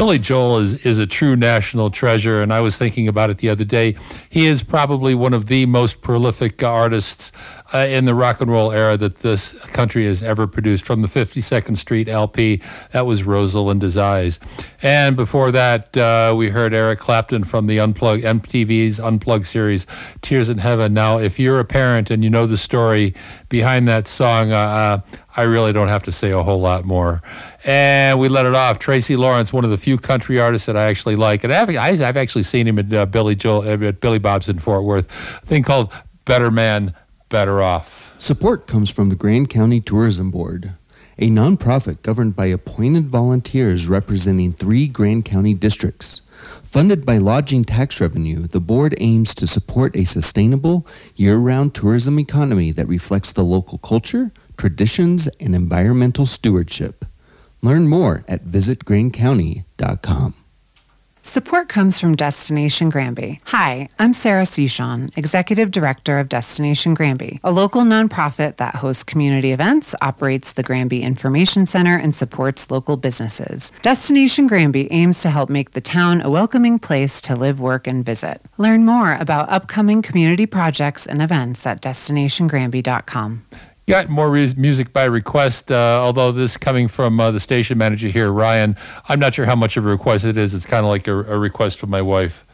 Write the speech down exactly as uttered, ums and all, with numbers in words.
Billy Joel is, is a true national treasure, and I was thinking about it the other day. He is probably one of the most prolific artists uh, in the rock and roll era that this country has ever produced. From the fifty-second Street L P, that was Rosalinda's Eyes. And before that, uh, we heard Eric Clapton from the Unplugged, M T V's Unplugged series, Tears in Heaven. Now, if you're a parent and you know the story behind that song, uh, I really don't have to say a whole lot more. And we let it off. Tracy Lawrence, one of the few country artists that I actually like. And I've, I've actually seen him at uh, Billy Joel, at Billy Bob's in Fort Worth. A thing called Better Man, Better Off. Support comes from the Grand County Tourism Board, a nonprofit governed by appointed volunteers representing three Grand County districts. Funded by lodging tax revenue, the board aims to support a sustainable, year-round tourism economy that reflects the local culture, traditions, and environmental stewardship. Learn more at visit grand county dot com. Support comes from Destination Granby. Hi, I'm Sarah Sechon, Executive Director of Destination Granby, a local nonprofit that hosts community events, operates the Granby Information Center, and supports local businesses. Destination Granby aims to help make the town a welcoming place to live, work, and visit. Learn more about upcoming community projects and events at destination granby dot com. Got more re- music by request, uh, although this coming from uh, the station manager here, Ryan. I'm not sure how much of a request it is. It's kind of like a, a request from my wife.